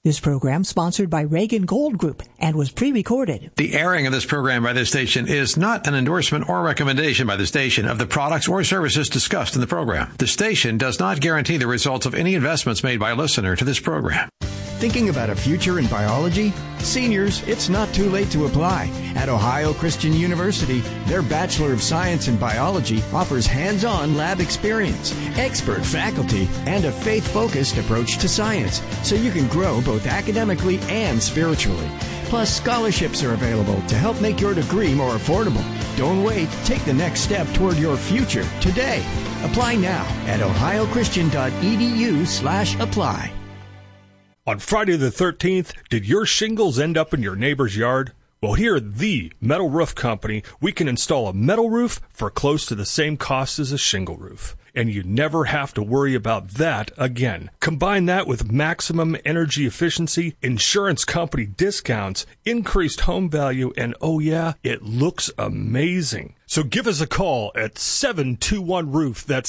This program sponsored by Reagan Gold Group and was pre-recorded. The airing of this program by this station is not an endorsement or recommendation by the station of the products or services discussed in the program. The station does not guarantee the results of any investments made by a listener to this program. Thinking about a future in biology? Seniors, it's not too late to apply. At Ohio Christian University, their Bachelor of Science in Biology offers hands-on lab experience, expert faculty, and a faith-focused approach to science, so you can grow both academically and spiritually. Plus, scholarships are available to help make your degree more affordable. Don't wait. Take the next step toward your future today. Apply now at ohiochristian.edu/apply. On Friday the 13th, did your shingles end up in your neighbor's yard? Well, here at the Metal Roof Company, we can install a metal roof for close to the same cost as a shingle roof. And you never have to worry about that again. Combine that with maximum energy efficiency, insurance company discounts, increased home value, and oh yeah, it looks amazing. So give us a call at 721-ROOF. That's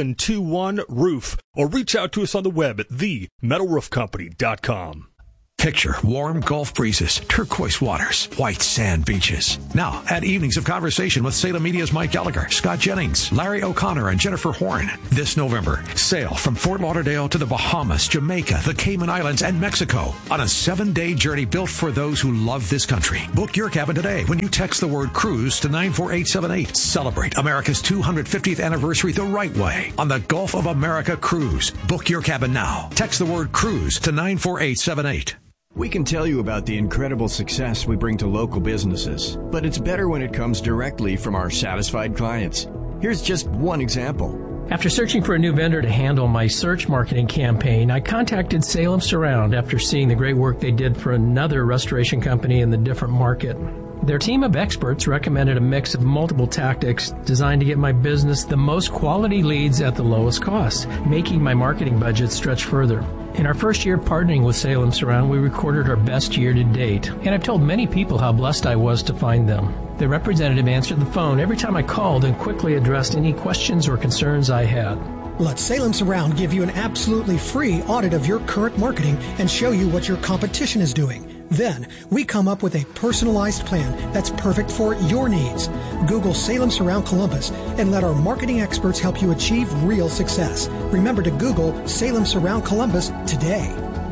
721-ROOF. Or reach out to us on the web at themetalroofcompany.com. Picture warm Gulf breezes, turquoise waters, white sand beaches. Now, add evenings of conversation with Salem Media's Mike Gallagher, Scott Jennings, Larry O'Connor, and Jennifer Horn. This November, sail from Fort Lauderdale to the Bahamas, Jamaica, the Cayman Islands, and Mexico on a 7-day journey built for those who love this country. Book your cabin today when you text the word cruise to 94878. Celebrate America's 250th anniversary the right way on the Gulf of America Cruise. Book your cabin now. Text the word cruise to 94878. We can tell you about the incredible success we bring to local businesses, but it's better when it comes directly from our satisfied clients. Here's just one example. After searching for a new vendor to handle my search marketing campaign, I contacted Salem Surround after seeing the great work they did for another restoration company in the different market. Their team of experts recommended a mix of multiple tactics designed to get my business the most quality leads at the lowest cost, making my marketing budget stretch further. In our first year partnering with Salem Surround, we recorded our best year to date, and I've told many people how blessed I was to find them. The representative answered the phone every time I called and quickly addressed any questions or concerns I had. Let Salem Surround give you an absolutely free audit of your current marketing and show you what your competition is doing. Then, we come up with a personalized plan that's perfect for your needs. Google Salem Surround Columbus and let our marketing experts help you achieve real success. Remember to Google Salem Surround Columbus today.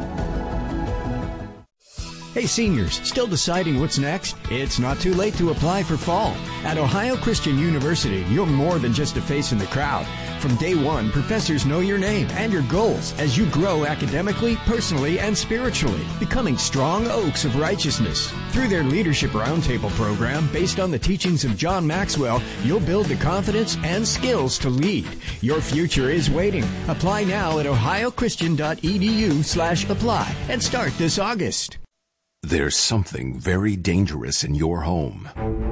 Hey seniors, still deciding what's next? It's not too late to apply for fall. At Ohio Christian University, you're more than just a face in the crowd. From day one, professors know your name and your goals as you grow academically, personally, and spiritually, becoming strong oaks of righteousness. Through their Leadership Roundtable program, based on the teachings of John Maxwell, you'll build the confidence and skills to lead. Your future is waiting. Apply now at ohiochristian.edu/apply and start this August. There's something very dangerous in your home.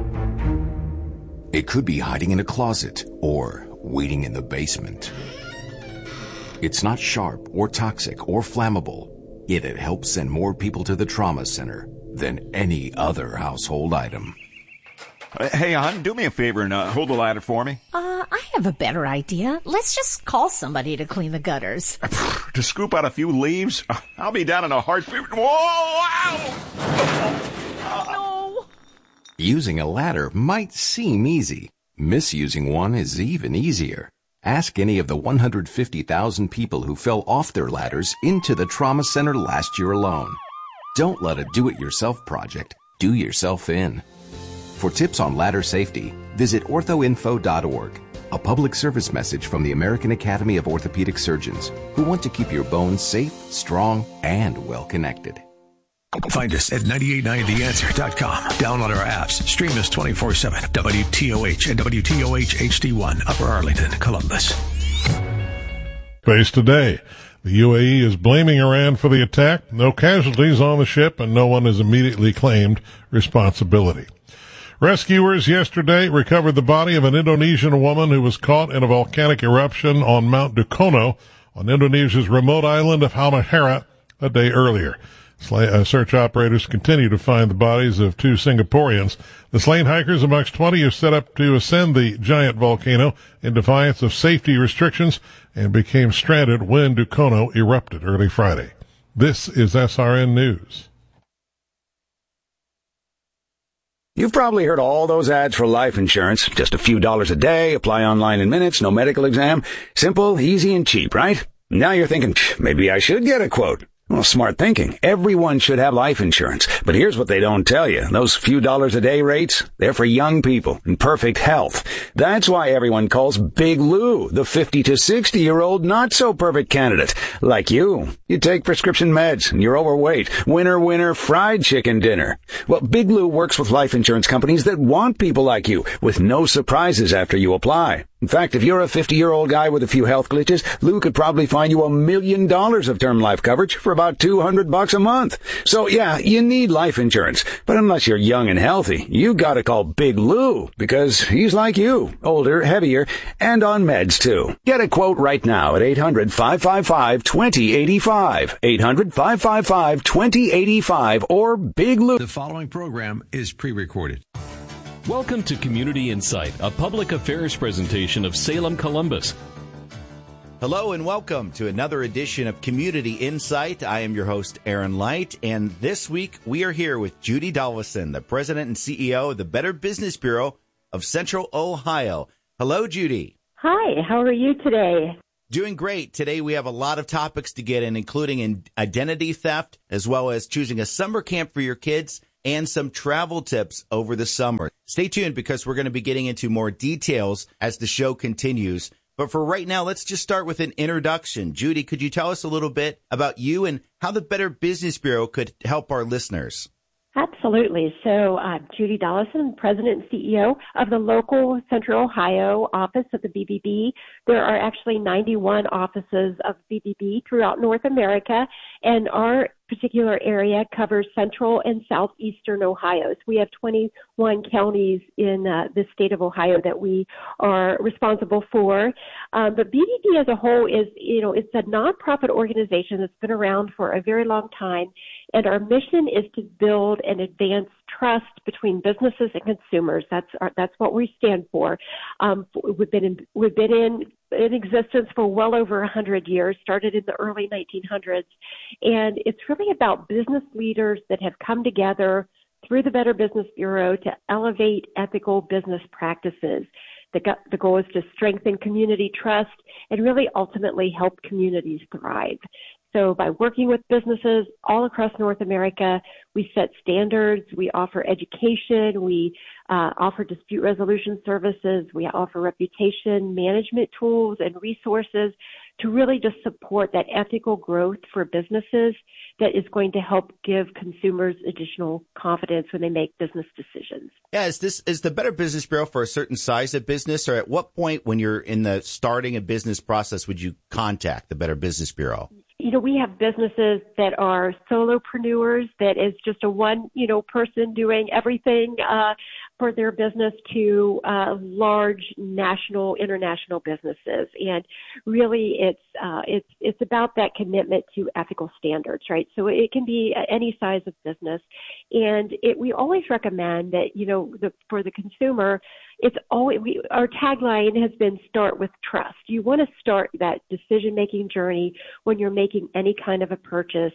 It could be hiding in a closet or waiting in the basement. It's not sharp or toxic or flammable, yet it helps send more people to the trauma center than any other household item. Hey, hon, do me a favor and hold the ladder for me. I have a better idea. Let's just call somebody to clean the gutters. To scoop out a few leaves? I'll be down in a heartbeat. Whoa! Ow! No! Using a ladder might seem easy. Misusing one is even easier. Ask any of the 150,000 people who fell off their ladders into the trauma center last year alone. Don't let a do-it-yourself project do yourself in. For tips on ladder safety, visit orthoinfo.org, a public service message from the American Academy of Orthopedic Surgeons, who want to keep your bones safe, strong, and well-connected. Find us at 989theanswer.com. Download our apps. Stream us 24/7. WTOH and WTOH HD1, Upper Arlington, Columbus. Space today. The UAE is blaming Iran for the attack. No casualties on the ship, and no one has immediately claimed responsibility. Rescuers yesterday recovered the body of an Indonesian woman who was caught in a volcanic eruption on Mount Dukono on Indonesia's remote island of Halmahera a day earlier. Search operators continue to find the bodies of 2 Singaporeans. The slain hikers, amongst 20 who set up to ascend the giant volcano in defiance of safety restrictions and became stranded when Dukono erupted early Friday. This is SRN News. You've probably heard all those ads for life insurance. Just a few dollars a day, apply online in minutes, no medical exam. Simple, easy, and cheap, right? Now you're thinking, maybe I should get a quote. Well, smart thinking. Everyone should have life insurance. But here's what they don't tell you. Those few dollars a day rates, they're for young people in perfect health. That's why everyone calls Big Lou the 50 to 60-year-old not-so-perfect candidate. Like you. You take prescription meds and you're overweight. Winner, fried chicken dinner. Well, Big Lou works with life insurance companies that want people like you with no surprises after you apply. In fact, if you're a 50-year-old guy with a few health glitches, Lou could probably find you $1 million of term life coverage for about $200 a month. So yeah, you need life insurance. But unless you're young and healthy, you gotta call Big Lou because he's like you, older, heavier, and on meds too. Get a quote right now at 800-555-2085. 800-555-2085 or Big Lou. The following program is pre-recorded. Welcome to Community Insight, a public affairs presentation of Salem, Columbus. Hello and welcome to another edition of Community Insight. I am your host, Aaron Light, and this week we are here with Judy Dolvison, the President and CEO of the Better Business Bureau of Central Ohio. Hello, Judy. Hi, how are you today? Doing great. Today we have a lot of topics to get in, including identity theft, as well as choosing a summer camp for your kids, and some travel tips over the summer. Stay tuned because we're going to be getting into more details as the show continues. But for right now, let's just start with an introduction. Judy, could you tell us a little bit about you and how the Better Business Bureau could help our listeners? Absolutely. So I'm Judy Dolvison, President and CEO of the local Central Ohio office of the BBB. There are actually 91 offices of BBB throughout North America, and our particular area covers central and southeastern Ohio. So we have 21 counties in the state of Ohio that we are responsible for. But BBB as a whole is, it's a nonprofit organization that's been around for a very long time. And our mission is to build and advance trust between businesses and consumers. That's what we stand for. We've been in existence for well over 100 years, started in the early 1900s. And it's really about business leaders that have come together through the Better Business Bureau to elevate ethical business practices. The goal is to strengthen community trust and really ultimately help communities thrive. So by working with businesses all across North America, we set standards, we offer education, we offer dispute resolution services, we offer reputation management tools and resources to really just support that ethical growth for businesses that is going to help give consumers additional confidence when they make business decisions. Yeah, is the Better Business Bureau for a certain size of business, or at what point when you're in the starting a business process would you contact the Better Business Bureau? We have businesses that are solopreneurs, that is just a one, person doing everything for their business, to large national, international businesses. And really it's about that commitment to ethical standards, right? So it can be any size of business. And we always recommend that, for the consumer, our tagline has been start with trust. You want to start that decision-making journey when you're making any kind of a purchase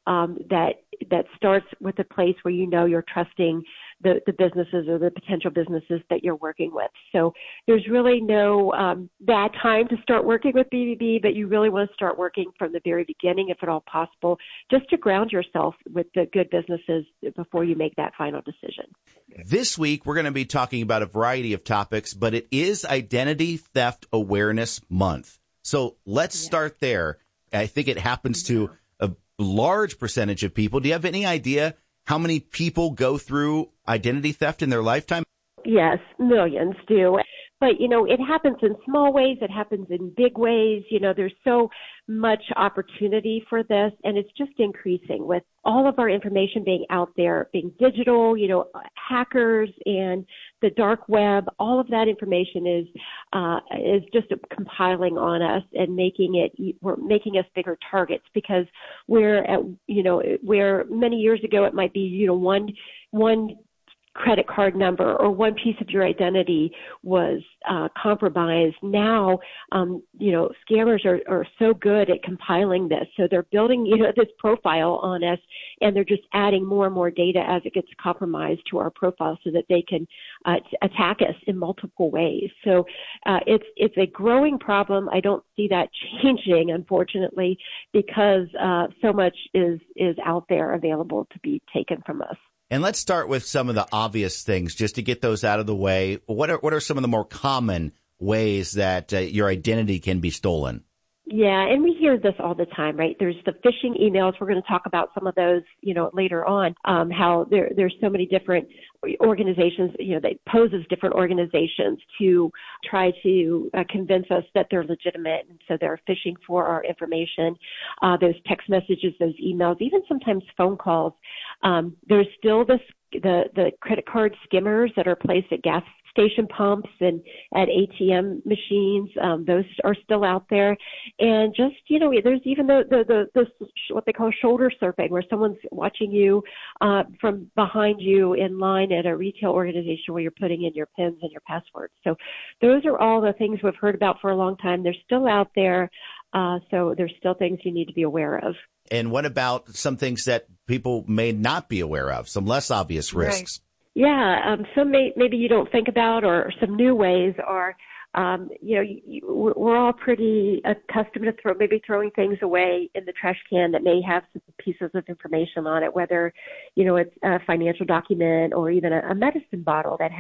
that starts with a place where you're trusting the businesses or the potential businesses that you're working with. So there's really no bad time to start working with BBB, but you really want to start working from the very beginning, if at all possible, just to ground yourself with the good businesses before you make that final decision. This week, we're going to be talking about a variety of topics, but it is Identity Theft Awareness Month. So let's start there. I think it happens to a large percentage of people. Do you have any idea how many people go through identity theft in their lifetime? Yes, millions do. But, it happens in small ways. It happens in big ways. There's so much opportunity for this, and it's just increasing with all of our information being out there, being digital, hackers and the dark web. All of that information is just compiling on us and making us bigger targets, because where many years ago it might be, one credit card number or one piece of your identity was compromised. Now, scammers are so good at compiling this. So they're building, this profile on us, and they're just adding more and more data as it gets compromised to our profile so that they can attack us in multiple ways. So it's a growing problem. I don't see that changing, unfortunately, because so much is out there available to be taken from us. And let's start with some of the obvious things just to get those out of the way. What are some of the more common ways that your identity can be stolen? Yeah, and we hear this all the time, right? There's the phishing emails. We're going to talk about some of those, later on, how there's so many different organizations, they pose as different organizations to try to convince us that they're legitimate. And so they're phishing for our information, those text messages, those emails, even sometimes phone calls. There's still the credit card skimmers that are placed at gas station pumps and at ATM machines. Those are still out there. And just, there's even the what they call shoulder surfing, where someone's watching you from behind you in line at a retail organization where you're putting in your PINs and your passwords. So those are all the things we've heard about for a long time. They're still out there. So there's still things you need to be aware of. And what about some things that people may not be aware of, some less obvious risks? Right. Yeah, some maybe you don't think about, or some new ways are, we're all pretty accustomed to throwing things away in the trash can that may have some pieces of information on it, whether, it's a financial document or even a medicine bottle that